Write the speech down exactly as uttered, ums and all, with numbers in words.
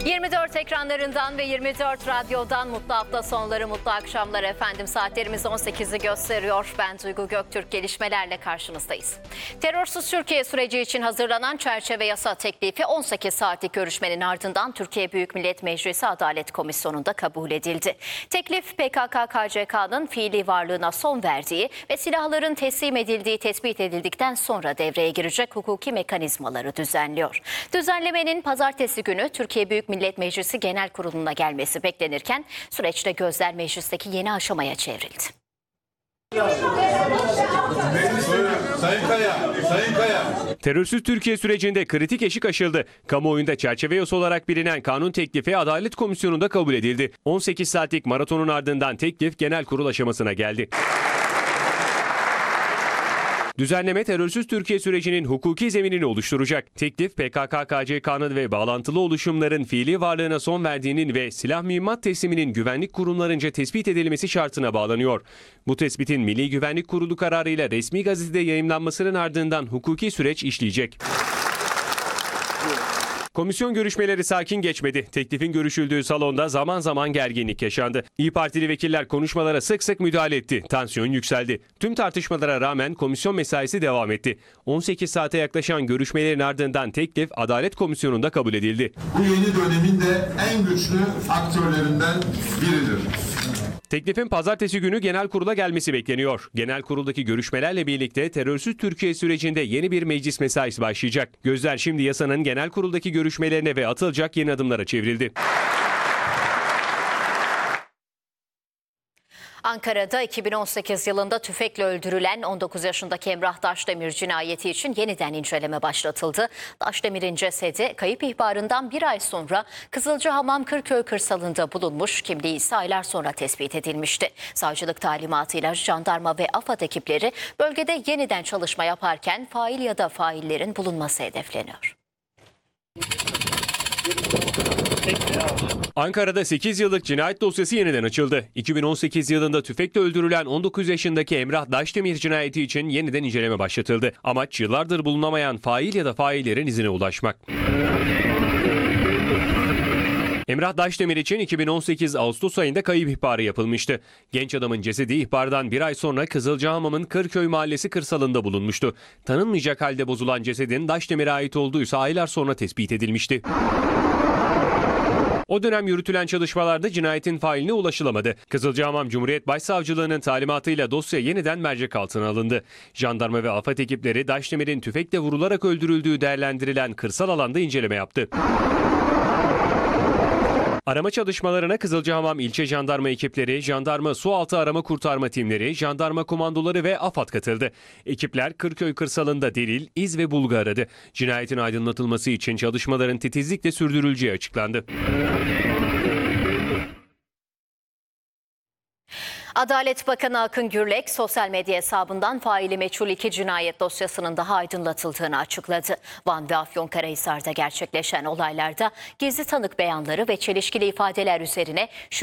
yirmi dört ekranlarından ve yirmi dört radyodan mutlu hafta sonları, mutlu akşamlar efendim. Saatlerimiz on sekizi gösteriyor. Ben Duygu Göktürk, gelişmelerle karşınızdayız. Terörsüz Türkiye süreci için hazırlanan çerçeve yasa teklifi on sekiz saatlik görüşmenin ardından Türkiye Büyük Millet Meclisi Adalet Komisyonu'nda kabul edildi. Teklif P K K K C K'nın fiili varlığına son verdiği ve silahların teslim edildiği tespit edildikten sonra devreye girecek hukuki mekanizmaları düzenliyor. Düzenlemenin pazartesi günü Türkiye Büyük Millet Meclisi Genel Kurulu'na gelmesi beklenirken süreçte gözler meclisteki yeni aşamaya çevrildi. Sayın Kaya, Sayın Kaya. Terörsüz Türkiye sürecinde kritik eşik aşıldı. Kamuoyunda çerçeve yasa olarak bilinen kanun teklifi Adalet Komisyonu'nda kabul edildi. on sekiz saatlik maratonun ardından teklif genel kurul aşamasına geldi. Düzenleme terörsüz Türkiye sürecinin hukuki zeminini oluşturacak. Teklif P K K K C K'nın ve bağlantılı oluşumların fiili varlığına son verdiğinin ve silah mühimmat tesliminin güvenlik kurumlarınca tespit edilmesi şartına bağlanıyor. Bu tespitin Milli Güvenlik Kurulu kararıyla resmi gazetede yayımlanmasının ardından hukuki süreç işleyecek. Komisyon görüşmeleri sakin geçmedi. Teklifin görüşüldüğü salonda zaman zaman gerginlik yaşandı. İYİ Partili vekiller konuşmalara sık sık müdahale etti. Tansiyon yükseldi. Tüm tartışmalara rağmen komisyon mesaisi devam etti. on sekiz saate yaklaşan görüşmelerin ardından teklif Adalet Komisyonu'nda kabul edildi. Bu yeni dönemin de en güçlü aktörlerinden biridir. Teklifin pazartesi günü genel kurula gelmesi bekleniyor. Genel kuruldaki görüşmelerle birlikte terörsüz Türkiye sürecinde yeni bir meclis mesaisi başlayacak. Gözler şimdi yasanın genel kuruldaki görüşmelerine ve atılacak yeni adımlara çevrildi. Ankara'da iki bin on sekiz yılında tüfekle öldürülen on dokuz yaşındaki Emrah Daşdemir cinayeti için yeniden inceleme başlatıldı. Daşdemir'in cesedi kayıp ihbarından bir ay sonra Kızılcahamam Kırköy kırsalında bulunmuş, kimliği ise aylar sonra tespit edilmişti. Savcılık talimatıyla jandarma ve AFAD ekipleri bölgede yeniden çalışma yaparken fail ya da faillerin bulunması hedefleniyor. Ankara'da sekiz yıllık cinayet dosyası yeniden açıldı. iki bin on sekiz yılında tüfekle öldürülen on dokuz yaşındaki Emrah Daşdemir cinayeti için yeniden inceleme başlatıldı. Amaç yıllardır bulunamayan fail ya da faillerin izine ulaşmak. Emrah Daşdemir için iki bin on sekiz Ağustos ayında kayıp ihbarı yapılmıştı. Genç adamın cesedi ihbardan bir ay sonra Kızılcahamam'ın Kırköy Mahallesi kırsalında bulunmuştu. Tanınmayacak halde bozulan cesedin Daşdemir'e ait olduğuysa aylar sonra tespit edilmişti. O dönem yürütülen çalışmalarda cinayetin failine ulaşılamadı. Kızılcahamam Cumhuriyet Başsavcılığı'nın talimatıyla dosya yeniden mercek altına alındı. Jandarma ve AFAD ekipleri Daşdemir'in tüfekle vurularak öldürüldüğü değerlendirilen kırsal alanda inceleme yaptı. Arama çalışmalarına Kızılcahamam ilçe jandarma ekipleri, jandarma sualtı arama kurtarma timleri, jandarma komandoları ve AFAD katıldı. Ekipler Kırköy kırsalında delil, iz ve bulgu aradı. Cinayetin aydınlatılması için çalışmaların titizlikle sürdürüleceği açıklandı. Adalet Bakanı Akın Gürlek sosyal medya hesabından faili meçhul iki cinayet dosyasının daha aydınlatıldığını açıkladı. Van ve Afyonkarahisar'da gerçekleşen olaylarda gizli tanık beyanları ve çelişkili ifadeler üzerine